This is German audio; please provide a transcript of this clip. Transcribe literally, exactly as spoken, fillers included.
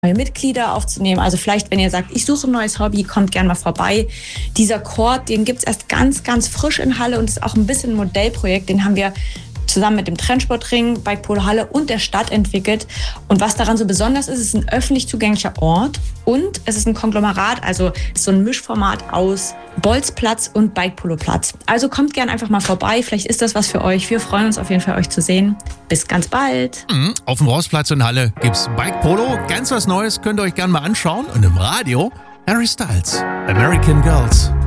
neue Mitglieder aufzunehmen. Also vielleicht, wenn ihr sagt, ich suche ein neues Hobby, kommt gerne mal vorbei. Dieser Court, den gibt es erst ganz, ganz frisch in Halle und ist auch ein bisschen ein Modellprojekt. Den haben wir zusammen mit dem Trennsportring, Bike Polo Halle und der Stadt entwickelt. Und was daran so besonders ist, es ist ein öffentlich zugänglicher Ort und es ist ein Konglomerat, also so ein Mischformat aus Bolzplatz und Bike Polo Platz. Also kommt gerne einfach mal vorbei, vielleicht ist das was für euch. Wir freuen uns auf jeden Fall, euch zu sehen. Bis ganz bald. Mhm. Auf dem Rostplatz in Halle gibt's Bike Polo, ganz was Neues, könnt ihr euch gerne mal anschauen. Und im Radio Harry Styles, American Girls.